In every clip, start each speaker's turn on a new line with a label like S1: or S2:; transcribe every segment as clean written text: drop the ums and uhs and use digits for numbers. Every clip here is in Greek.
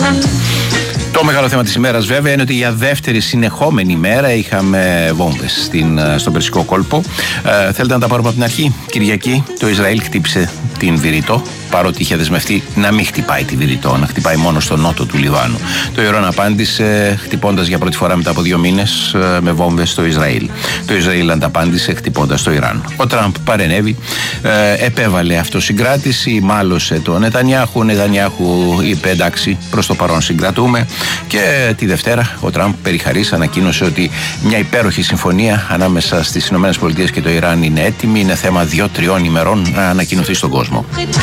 S1: Το μεγάλο θέμα της ημέρας βέβαια είναι ότι για δεύτερη συνεχόμενη μέρα είχαμε βόμβες στον Περσικό κόλπο. Θέλετε να τα πάρουμε από την αρχή? Κυριακή το Ισραήλ χτύπησε την Βηρητό, παρότι είχε δεσμευτεί να μην χτυπάει τη Βηρητό, να χτυπάει μόνο στο νότο του Λιβάνου. Το Ιράν απάντησε χτυπώντας για πρώτη φορά μετά από 2 μήνες με βόμβες στο Ισραήλ. Το Ισραήλ ανταπάντησε χτυπώντας το Ιράν. Ο Τραμπ παρενέβη, επέβαλε αυτοσυγκράτηση, μάλωσε τον Νετανιάχου. Ο Νετανιάχου είπε εντάξει, προς το παρόν συγκρατούμε. Και τη Δευτέρα ο Τραμπ περιχαρής ανακοίνωσε ότι μια υπέροχη συμφωνία ανάμεσα στις ΗΠΑ και το Ιράν είναι έτοιμη. Είναι θέμα 2-3 ημερών να ανακοινωθεί στον κόσμο.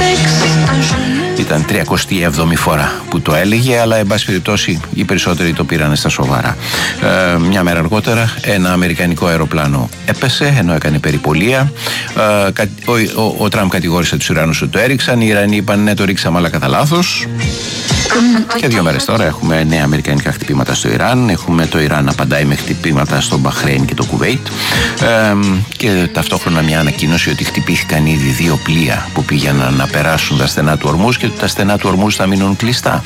S1: Ήταν 37η φορά που το έλεγε, αλλά εν πάση περιπτώσει οι περισσότεροι το πήραν στα σοβαρά. Μια μέρα αργότερα ένα αμερικανικό αεροπλάνο έπεσε ενώ έκανε περιπολία. Ο Τραμπ κατηγόρησε τους Ιρανούς ότι το έριξαν. Οι Ιρανοί είπαν ναι, το ρίξαμε αλλά κατά λάθος. Και 2 μέρες τώρα έχουμε νέα αμερικανικά χτυπήματα στο Ιράν. Έχουμε το Ιράν να απαντάει με χτυπήματα στο Μπαχρέιν και το Κουβέιτ. Και ταυτόχρονα μια ανακοίνωση ότι χτυπήθηκαν ήδη 2 πλοία που πήγαιναν να περάσουν τα στενά του Ορμούζ και ότι τα στενά του Ορμούζ θα μείνουν κλειστά.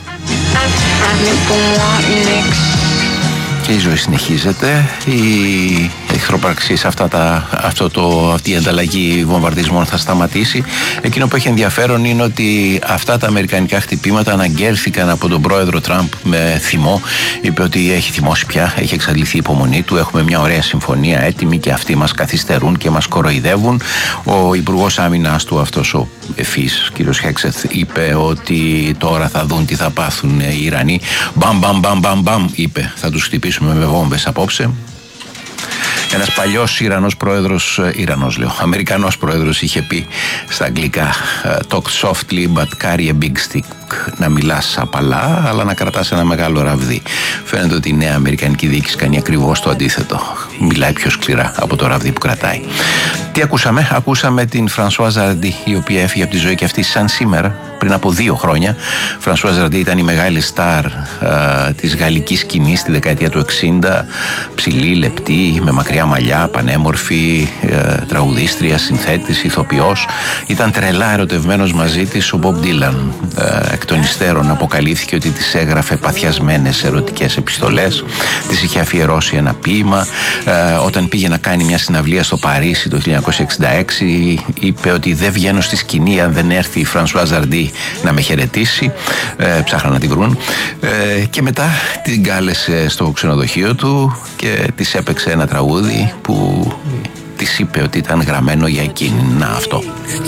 S1: Και η ζωή συνεχίζεται. Οι εχθροπραξίες, αυτή η ανταλλαγή βομβαρδισμών θα σταματήσει. Εκείνο που έχει ενδιαφέρον είναι ότι αυτά τα αμερικανικά χτυπήματα αναγγέλθηκαν από τον πρόεδρο Τραμπ με θυμό. Είπε ότι έχει θυμώσει πια, έχει εξαντληθεί η υπομονή του. Έχουμε μια ωραία συμφωνία έτοιμη και αυτοί μας καθυστερούν και μας κοροϊδεύουν. Ο υπουργός άμυνας του, αυτός ο ευφύς κ. Χέξεθ, είπε ότι τώρα θα δουν τι θα πάθουν οι Ιρανοί. Μπαμ, είπε, θα τους χτυπήσουμε με βόμβες απόψε. Ένας παλιός Αμερικανός πρόεδρος είχε πει στα αγγλικά talk softly but carry a big stick. Να μιλάς απαλά αλλά να κρατάς ένα μεγάλο ραβδί. Φαίνεται ότι η νέα αμερικανική διοίκηση κάνει ακριβώς το αντίθετο. Μιλάει πιο σκληρά από το ραβδί που κρατάει. Τι ακούσαμε? Ακούσαμε την Φρανσουάζ Ζαρντί, η οποία έφυγε από τη ζωή και αυτή σαν σήμερα, πριν από 2 χρόνια. Φρανσουάζ Ζαρντί ήταν η μεγάλη στάρ της γαλλικής σκηνής στη δεκαετία του 60. Ψηλή, λεπτή, με μακριά μαλλιά, πανέμορφη, τραγουδίστρια, συνθέτης, ηθοποιός. Ήταν τρελά ερωτευμένος μαζί της ο Μπομπ Ντίλαν. Εκ των υστέρων αποκαλύφθηκε ότι της έγραφε παθιασμένες ερωτικές επιστολές. Της είχε αφιερώσει ένα ποίημα. Όταν πήγε να κάνει μια συναυλία στο Παρίσι το 1966, είπε ότι δεν βγαίνω στη σκηνή αν δεν έρθει η Φρανσουάζ Ζαρντί να με χαιρετήσει. Ψάχναν να τη βρουν. Και μετά την κάλεσε στο ξενοδοχείο του και της έπαιξε ένα τραγούδι που της είπε ότι ήταν γραμμένο για εκείνη. Να αυτό.